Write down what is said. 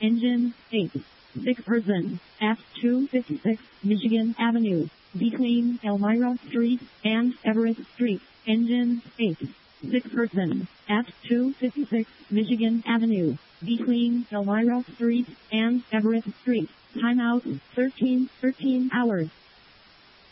Engine 8. 6 person. At 256 Michigan Avenue. Between Elmira Street and Everett Street. Engine 8. 6 person. At 256 Michigan Avenue. Between Elmira Street and Everett Street. Timeout 13 hours.